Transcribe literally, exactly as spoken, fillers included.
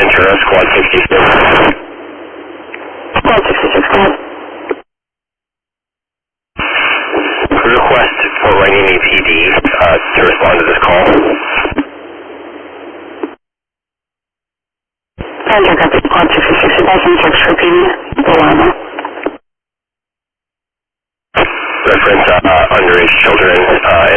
Ventura, Squad sixty-six. Squad sixty-six, go ahead. Request for Rainini P D uh, to respond to this call. Roger, got the Squad sixty-six, advising search for P D. Delano. Reference uh, underage children uh,